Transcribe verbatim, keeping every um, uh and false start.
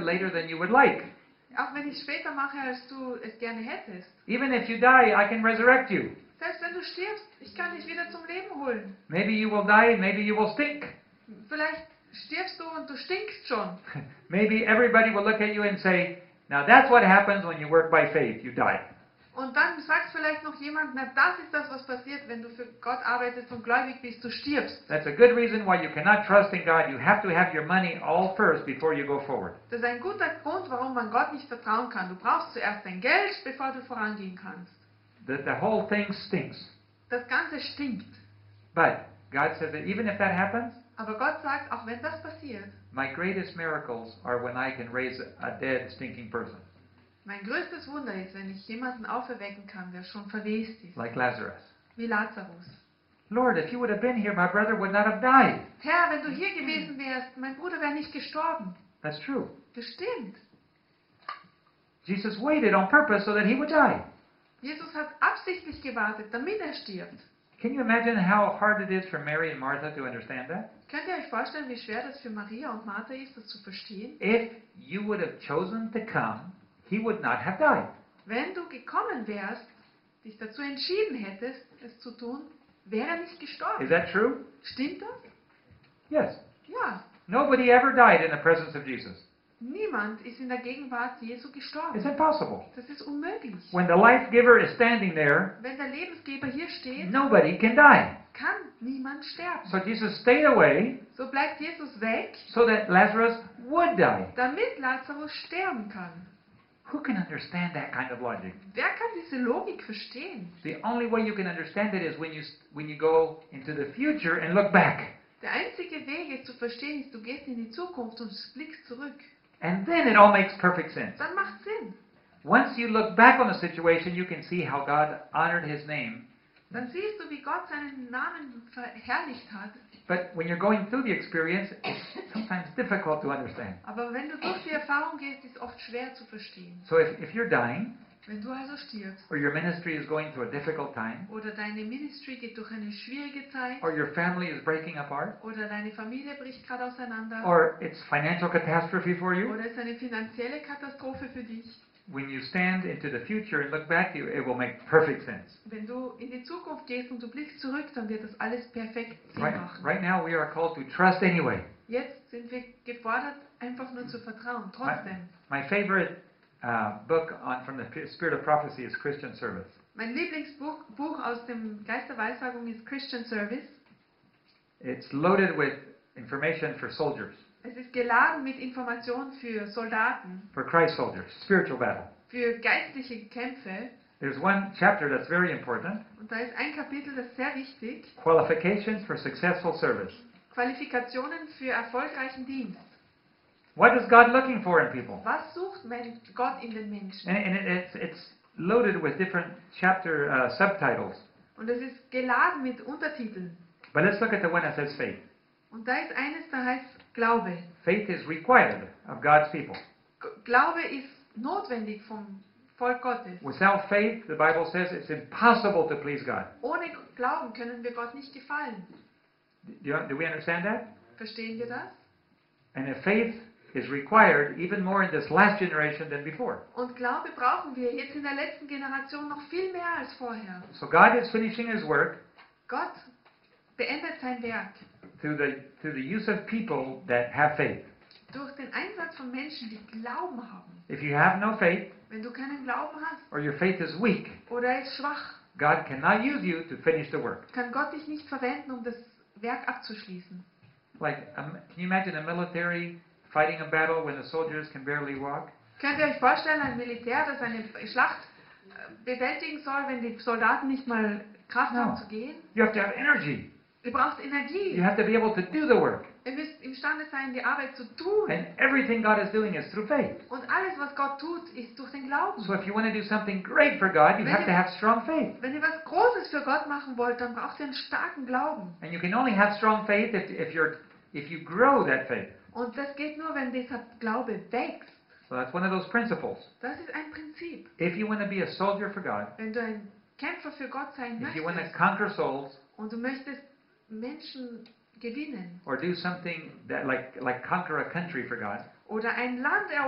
later than you would like. Auch wenn ich es später mache, als du es gerne hättest. Even if you die, I can resurrect you. Selbst wenn du stirbst, ich kann dich wieder zum Leben holen. Maybe you will die, maybe you will stink. Vielleicht stirbst du und du stinkst schon. Maybe everybody will look at you and say, now that's what happens when you work by faith, you die. Und dann sagt vielleicht noch jemand, na das ist das, was passiert, wenn du für Gott arbeitest und gläubig bist, du stirbst. That's a good reason why you cannot trust in God. You have to have your money all first before you go forward. Das ist ein guter Grund, warum man Gott nicht vertrauen kann. Du brauchst zuerst dein Geld, bevor du vorangehen kannst. The, the whole thing stinks. Das Ganze stinkt. But God says that even if that happens, Aber Gott sagt, auch wenn das passiert, my greatest miracles are when I can raise a dead, stinking person, mein größtes Wunder ist, wenn ich jemanden auferwecken kann, der schon verwest ist, like Lazarus. wie Lazarus. Lord, if you would have been here, my brother would not have died. Herr, wenn du hier gewesen wärst, mein Bruder wäre nicht gestorben. That's true. Das stimmt. Jesus waited on purpose so that he would die. Jesus hat absichtlich gewartet, damit er stirbt. Can you imagine how hard it is for Mary and Martha to understand that? Könnt ihr euch vorstellen, wie schwer das für Maria und Martha ist, das zu verstehen? If you would have chosen to come, he would not have died. Wenn du gekommen wärst, dich dazu entschieden hättest, es zu tun, wäre er nicht gestorben. Is that true? Stimmt das? Yes. Ja. Nobody ever died in the presence of Jesus. Niemand ist in der Gegenwart Jesu It's gestorben. impossible. Das ist unmöglich. When the life giver is standing there, Wenn der Lebensgeber hier steht, nobody can die. kann niemand sterben. So Jesus stayed away So bleibt Jesus weg, so that Lazarus would die. damit Lazarus sterben kann. Who can understand that kind of logic? Wer kann diese Logik verstehen? The only way you can understand it is when you when you go into the future and look back. Der einzige Weg, es zu verstehen, ist, du gehst in die Zukunft und blickst zurück. And then it all makes perfect sense. Dann macht Sinn. Once you look back on a situation, you can see how God honored his name. Dann siehst du, wie Gott seinen Namen verherrlicht hat. But when you're going through the experience, it's sometimes difficult to understand. Aber wenn du durch die Erfahrung gehst, ist es oft schwer zu verstehen. So if, if you're dying, Wenn du also stirbst, or your ministry is going through a difficult time, oder deine Ministry geht durch eine schwierige Zeit, or your family is breaking apart, oder deine Familie bricht gerade auseinander, or it's financial catastrophe for you, oder es ist eine finanzielle Katastrophe für dich, when you stand into the future and look back, you, it will make perfect sense. wenn du in die Zukunft gehst und du blickst zurück, dann wird das alles perfekt Sinn Right, machen. right now we are called to trust anyway. Jetzt sind wir gefordert, einfach nur zu vertrauen, trotzdem. My favorite uh, book on from the Spirit of Prophecy is Christian Service. Mein Lieblingsbuch Buch aus dem Geist der Weissagung ist Christian Service. It's loaded with information for soldiers, Es ist geladen mit Informationen für Soldaten, for Christ soldiers, spiritual battle. für geistliche Kämpfe. There's one chapter that's very important, Und da ist ein Kapitel, das ist sehr wichtig. Qualifications for Successful Service. Qualifikationen für erfolgreichen Dienst. What is God looking for in people? Was sucht Men- Gott in den Menschen? And, and it, it's, it's loaded with different chapter uh, subtitles. Und es ist geladen mit Untertiteln. But let's look at the one that says faith. Und da ist eines, da heißt Glaube. Faith is required of God's people. G- Glaube ist notwendig vom Volk Gottes. Without faith, the Bible says it's impossible to please God. Ohne Glauben können wir Gott nicht gefallen. Do, you, do we understand that? Verstehen wir das? And if faith is required even more in this last generation than before. Und Glaube brauchen wir jetzt in der letzten Generation noch viel mehr als vorher. So God is finishing his work Gott beendet sein Werk through the, through the use of people that have faith. durch den Einsatz von Menschen, die Glauben haben. If you have no faith, Wenn du keinen Glauben hast or your faith is weak, oder er ist schwach, God cannot use you to finish the work. kann Gott dich nicht verwenden, um das Werk abzuschließen. Like, um, can you imagine a military fighting a battle when the soldiers can barely walk? Könnt ihr euch vorstellen, ein Militär, das eine Schlacht äh, bewältigen soll, wenn die Soldaten nicht mal Kraft No. haben zu gehen? You have to have energy. Ihr braucht Energie. You have to be able to do the work. Ihr müsst imstande sein, die Arbeit zu tun. And everything God is doing is through faith. Und alles, was Gott tut, ist durch den Glauben. So if you want to do something great for God, you have to have strong faith. Wenn ihr was Großes für Gott machen wollt, dann braucht ihr einen starken Glauben. And you can only have strong faith if, if, you're, if you grow that faith. Und das geht nur, wenn dieser Glaube wächst. So that's one of those principles. Das ist ein Prinzip. If you want to be a soldier for God, Wenn du ein Kämpfer für Gott sein if you want to möchtest conquer souls, und du möchtest Menschen gewinnen or do something that like, like conquer a country for God, oder ein Land